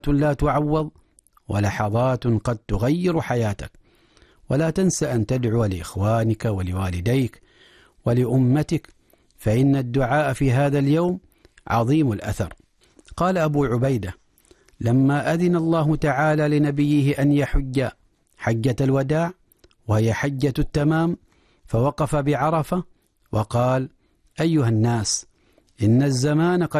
لا تعوض ولحظات قد تغير حياتك. ولا تنس أن تدعو لإخوانك ولوالديك ولأمتك، فإن الدعاء في هذا اليوم عظيم الأثر. قال أبو عبيدة: لما أذن الله تعالى لنبيه أن يحج حجة الوداع وهي حجة التمام، فوقف بعرفة وقال: أيها الناس، إن الزمان قد